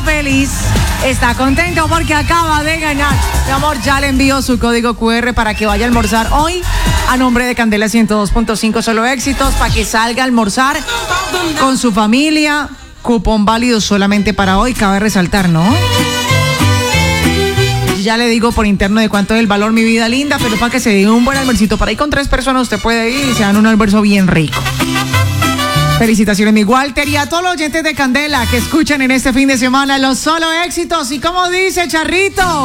está feliz, está contento porque acaba de ganar. Mi amor, ya le envío su código QR para que vaya a almorzar hoy a nombre de Candela 102.5 Solo Éxitos, para que salga a almorzar con su familia. Cupón válido solamente para hoy, cabe resaltar, ¿no? Ya le digo por interno de cuánto es el valor, mi vida linda, pero para que se dé un buen almuercito. Para ir con 3 personas usted puede ir y se dan un almuerzo bien rico. Felicitaciones, mi Walter, y a todos los oyentes de Candela que escuchan en este fin de semana los Solo Éxitos. ¿Y cómo dice Charrito?